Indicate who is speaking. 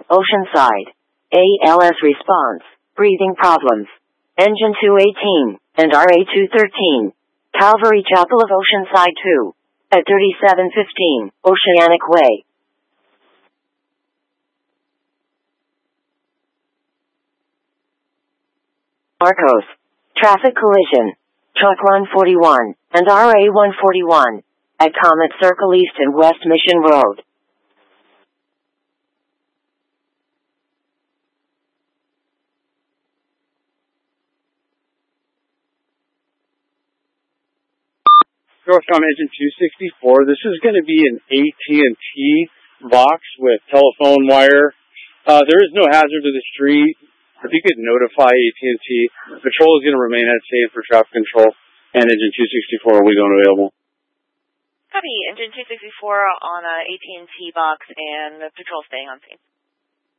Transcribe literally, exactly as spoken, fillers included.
Speaker 1: Oceanside. A L S response. Breathing problems. Engine two eighteen and R A two thirteen. Calvary Chapel of Oceanside two. At thirty-seven fifteen, Oceanic Way. Marcos. Traffic collision. Truck one forty-one and R A one forty-one. At Comet Circle East and West Mission Road.
Speaker 2: Northcom Engine two sixty-four. This is going to be an A T and T box with telephone wire. Uh, there is no hazard to the street. If you could notify A T and T, patrol is going to remain at scene for traffic control, and Engine two sixty-four will be unavailable.
Speaker 3: Copy. Engine two sixty-four on a AT and T box, and the patrol staying on scene.